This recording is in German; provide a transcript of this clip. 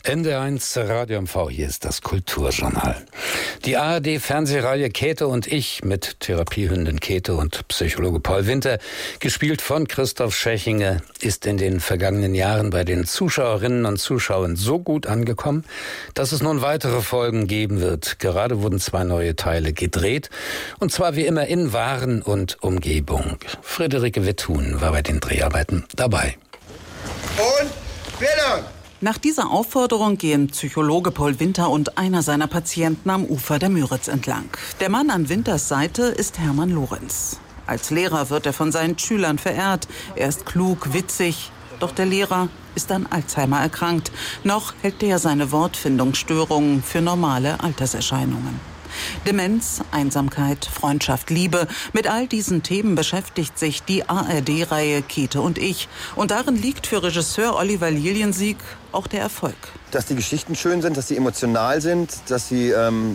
NDR1 Radio MV, hier ist das Kulturjournal. Die ARD-Fernsehreihe Käthe und ich mit Therapiehündin Käthe und Psychologe Paul Winter, gespielt von Christoph Schächinger, ist in den vergangenen Jahren bei den Zuschauerinnen und Zuschauern so gut angekommen, dass es nun weitere Folgen geben wird. Gerade wurden 2 neue Teile gedreht, und zwar wie immer in Waren und Umgebung. Friederike Witthuhn war bei den Dreharbeiten dabei. Und Bildung! Nach dieser Aufforderung gehen Psychologe Paul Winter und einer seiner Patienten am Ufer der Müritz entlang. Der Mann an Winters Seite ist Hermann Lorenz. Als Lehrer wird er von seinen Schülern verehrt. Er ist klug, witzig. Doch der Lehrer ist an Alzheimer erkrankt. Noch hält er seine Wortfindungsstörungen für normale Alterserscheinungen. Demenz, Einsamkeit, Freundschaft, Liebe. Mit all diesen Themen beschäftigt sich die ARD-Reihe Käthe und ich. Und darin liegt für Regisseur Oliver Liliensieg auch der Erfolg. Dass die Geschichten schön sind, dass sie emotional sind, dass sie